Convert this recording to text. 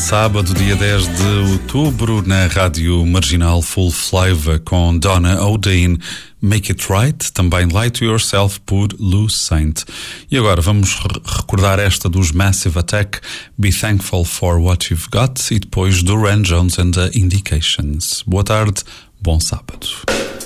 sábado, dia 10 de outubro, na Rádio Marginal Full Flavor com Donna O'Dane, Make It Right, também Lie to Yourself por Lou Saint. E agora vamos recordar esta dos Massive Attack, Be Thankful for What You've Got, e depois Duran Jones and the Indications. Boa tarde, bom sábado.